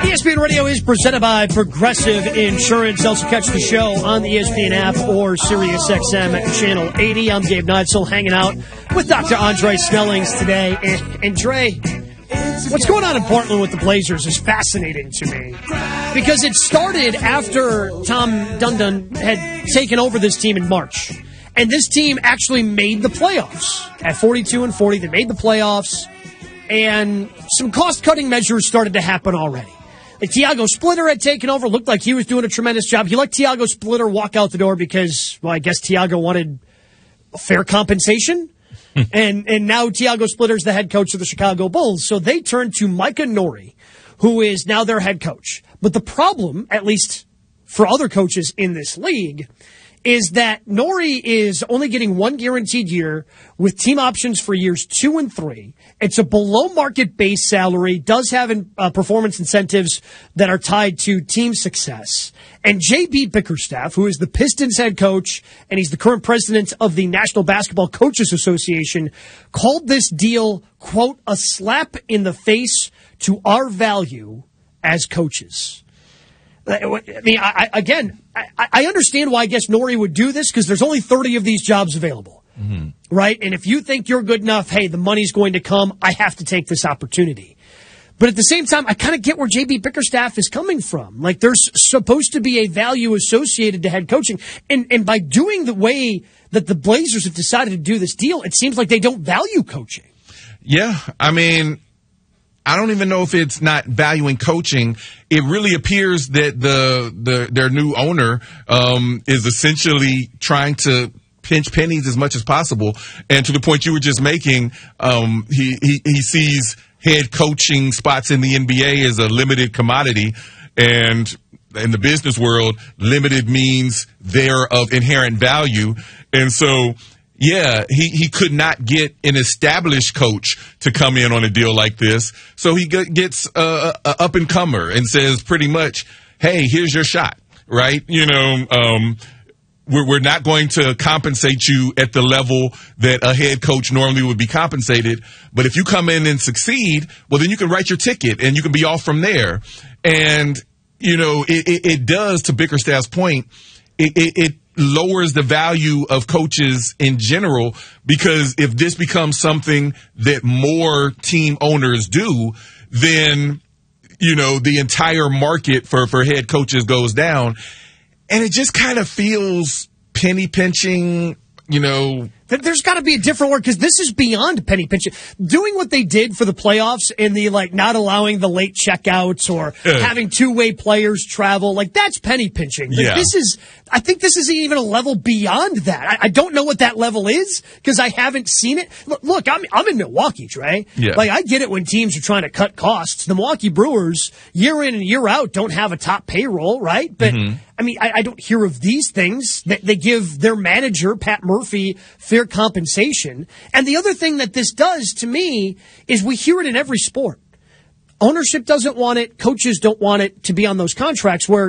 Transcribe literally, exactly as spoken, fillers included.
E S P N Radio is presented by Progressive Insurance. Also catch the show on the E S P N app or Sirius X M at Channel eighty. I'm Gabe Neitzel, hanging out with Doctor Andre Snellings today. And, and Dre, what's going on in Portland with the Blazers is fascinating to me. Because it started after Tom Dundon had taken over this team in March. And this team actually made the playoffs. At forty-two and forty, they made the playoffs. And some cost-cutting measures started to happen already. Like Tiago Splitter had taken over, looked like he was doing a tremendous job. He let Tiago Splitter walk out the door because, well, I guess Tiago wanted fair compensation. and and now Tiago Splitter's the head coach of the Chicago Bulls. So they turned to Micah Nori, who is now their head coach. But the problem, at least for other coaches in this league, is that Nori is only getting one guaranteed year with team options for years two and three. It's a below-market base salary, does have uh, performance incentives that are tied to team success. And J B Bickerstaff, who is the Pistons head coach, and he's the current president of the National Basketball Coaches Association, called this deal, quote, a slap in the face to our value as coaches. I mean, I, again, I, I understand why I guess Nori would do this because there's only thirty of these jobs available, mm-hmm. right? And if you think you're good enough, hey, the money's going to come, I have to take this opportunity. But at the same time, I kind of get where J B Bickerstaff is coming from. Like, there's supposed to be a value associated to head coaching. And, and by doing the way that the Blazers have decided to do this deal, it seems like they don't value coaching. Yeah, I mean, I don't even know if it's not valuing coaching. It really appears that the, the their new owner um, is essentially trying to pinch pennies as much as possible. And to the point you were just making, um, he, he, he sees head coaching spots in the N B A as a limited commodity. And in the business world, limited means they're of inherent value. And so, yeah, he, he could not get an established coach to come in on a deal like this. So he gets a, a up-and-comer and says pretty much, hey, here's your shot, right? You know, um, we're, we're not going to compensate you at the level that a head coach normally would be compensated. But if you come in and succeed, well, then you can write your ticket and you can be off from there. And, you know, it, it, it does, to Bickerstaff's point, it, it, it lowers the value of coaches in general, because if this becomes something that more team owners do, then, you know, the entire market for, for head coaches goes down. And it just kind of feels penny pinching, you know. There's got to be a different word, because this is beyond penny pinching. Doing what they did for the playoffs and the, like, not allowing the late checkouts or uh, having two-way players travel, like, that's penny pinching. Yeah. This is, I think this is even a level beyond that. I, I don't know what that level is because I haven't seen it. Look, look I'm, I'm in Milwaukee, Trey. Yeah. Like, I get it when teams are trying to cut costs. The Milwaukee Brewers, year in and year out, don't have a top payroll, right? But, mm-hmm. I mean, I, I don't hear of these things. They, they give their manager, Pat Murphy, fair compensation. And the other thing that this does to me is we hear it in every sport. Ownership doesn't want it. Coaches don't want it to be on those contracts where